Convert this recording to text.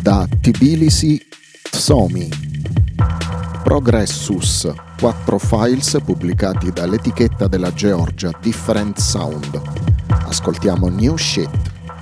Da Tbilisi Psomi. Progressus, 4 files pubblicati dall'etichetta della Georgia Different Sound. Ascoltiamo New Shit.